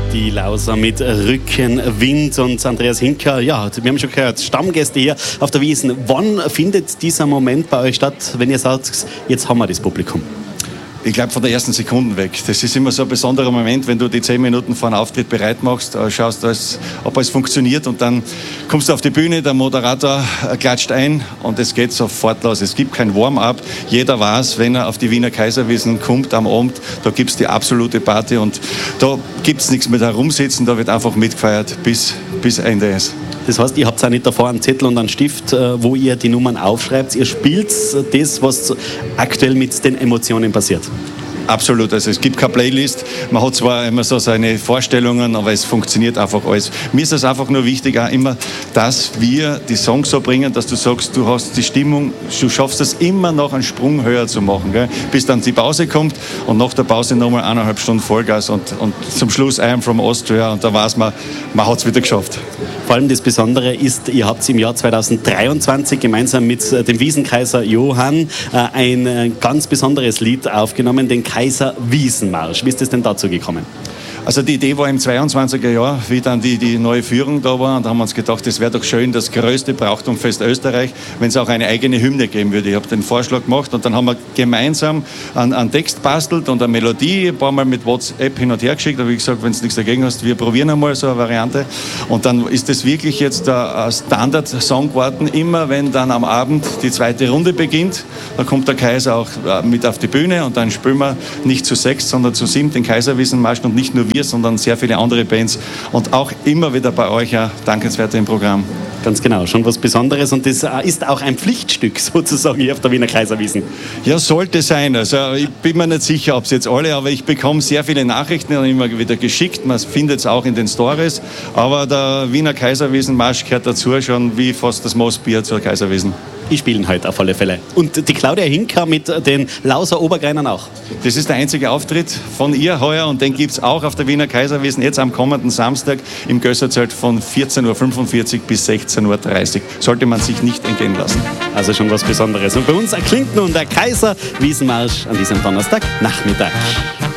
Die Lauser mit Rückenwind und Andreas Hincker, ja, wir haben schon gehört, Stammgäste hier auf der Wiesn. Wann findet dieser Moment bei euch statt, wenn ihr sagt, jetzt haben wir das Publikum? Ich glaube, von der ersten Sekunde weg. Das ist immer so ein besonderer Moment, wenn du die 10 Minuten vor einem Auftritt bereit machst, schaust, ob alles funktioniert und dann kommst du auf die Bühne, der Moderator klatscht ein und es geht sofort los. Es gibt kein Warm-up. Jeder weiß, wenn er auf die Wiener Kaiserwiesn kommt am Abend, da gibt es die absolute Party und da gibt es nichts mit herumsitzen, da wird einfach mitgefeiert, bis Ende ist. Das heißt, ihr habt auch nicht davor einen Zettel und einen Stift, wo ihr die Nummern aufschreibt. Ihr spielt das, was aktuell mit den Emotionen passiert. Absolut, also es gibt keine Playlist. Man hat zwar immer so seine Vorstellungen, aber es funktioniert einfach alles. Mir ist es einfach nur wichtig, auch immer, dass wir die Songs so bringen, dass du sagst, du hast die Stimmung, du schaffst es immer noch einen Sprung höher zu machen, gell? Bis dann die Pause kommt und nach der Pause nochmal 1,5 Stunden Vollgas und zum Schluss I am from Austria und da weiß man hat es wieder geschafft. Vor allem das Besondere ist, ihr habt im Jahr 2023 gemeinsam mit dem Wiesenkaiser Johann ein ganz besonderes Lied aufgenommen, den Kaiser-Wiesn-Marsch. Wie ist es denn dazu gekommen? Also die Idee war im 22er Jahr, wie dann die neue Führung da war. Und da haben wir uns gedacht, es wäre doch schön, das größte Brauchtumfest Österreich, wenn es auch eine eigene Hymne geben würde. Ich habe den Vorschlag gemacht und dann haben wir gemeinsam einen Text bastelt und eine Melodie, ein paar Mal mit WhatsApp hin und her geschickt. Da habe ich gesagt, wenn du nichts dagegen hast, wir probieren einmal so eine Variante. Und dann ist das wirklich jetzt ein Standard-Song geworden. Immer wenn dann am Abend die zweite Runde beginnt, dann kommt der Kaiser auch mit auf die Bühne und dann spielen wir nicht zu 6, sondern zu 7 den Kaiser-Wiesn-Marsch und nicht nur wir, sondern sehr viele andere Bands und auch immer wieder bei euch ein dankenswerter im Programm. Ganz genau, schon was Besonderes und das ist auch ein Pflichtstück sozusagen hier auf der Wiener Kaiserwiesn. Ja, sollte sein. Also ich bin mir nicht sicher, ob es jetzt alle, aber ich bekomme sehr viele Nachrichten immer wieder geschickt. Man findet es auch in den Stories, aber der Wiener Kaiserwiesn-Marsch gehört dazu schon wie fast das Moosbier zur Kaiserwiesn. Ich spiele ihn heute auf alle Fälle. Und die Claudia Hincker mit den Lauser Obergreinern auch. Das ist der einzige Auftritt von ihr heuer und den gibt es auch auf der Wiener Kaiserwiesn jetzt am kommenden Samstag im Gösserzelt von 14.45 Uhr bis 16.30 Uhr. Sollte man sich nicht entgehen lassen. Also schon was Besonderes. Und bei uns erklingt nun der Kaiser-Wiesn-Marsch an diesem Donnerstagnachmittag.